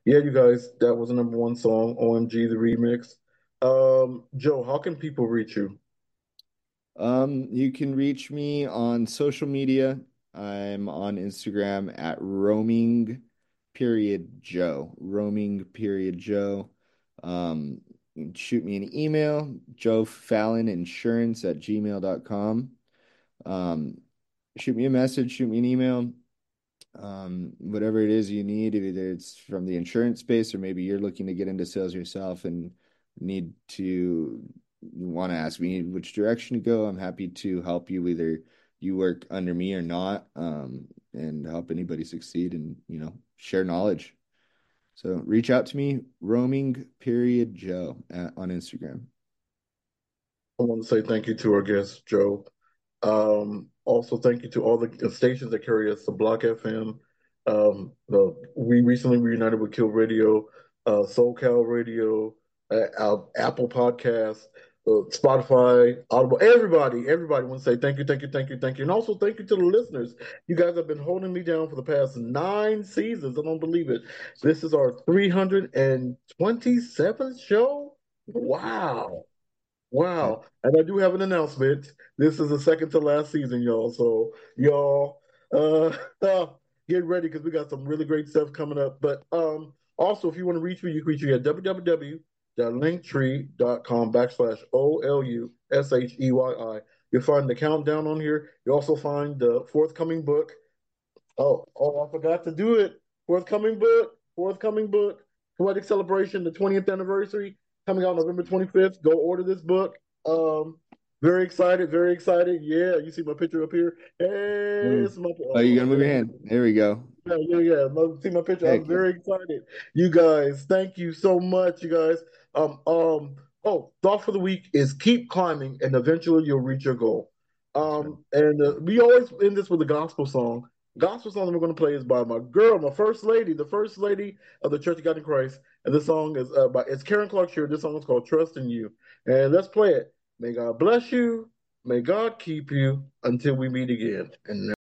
Yeah, you guys, that was the number one song, OMG, the remix. Joe, how can people reach you? You can reach me on social media. I'm on Instagram at roaming period Joe. You can shoot me an email, joefalloninsurance@gmail.com. Um, Shoot me a message, shoot me an email. Whatever it is you need, either it's from the insurance space or maybe you're looking to get into sales yourself and need to want to ask me which direction to go. I'm happy to help you, whether you work under me or not, and help anybody succeed and, share knowledge. So reach out to me, roaming period Joe on Instagram. I want to say thank you to our guest, Joe. Also, thank you to all the stations that carry us, the Block FM. We recently reunited with Kill Radio, SoCal Radio, Apple Podcasts, Spotify, Audible. Everybody want to say thank you, thank you, thank you, thank you. And also thank you to the listeners. You guys have been holding me down for the past 9 seasons. I don't believe it. This is our 327th show. Wow. Yeah. Wow. And I do have an announcement. This is the second to last season, y'all. So y'all uh get ready because we got some really great stuff coming up. But also if you want to reach me, you can reach me at www.linktree.com/OLUSHEYI. You'll find the countdown on here. You also find the forthcoming book. I forgot to do it. Forthcoming book, Poetic Celebration, the 20th anniversary, coming out November 25th. Go order this book. Very excited, very excited. Yeah, you see my picture up here. Hey, Oh, it's my you hold gotta on, move let your me hand. There we go. See my picture. I'm Heck yeah. very excited. You guys, thank you so much, you guys. Thought for the week is keep climbing and eventually you'll reach your goal. That's right. And we always end this with a gospel song. Gospel song that we're going to play is by my girl, my first lady, the first lady of the Church of God in Christ. And this song is by it's Karen Clark Sheard. This song is called Trust in You. And let's play it. May God bless you. May God keep you until we meet again. And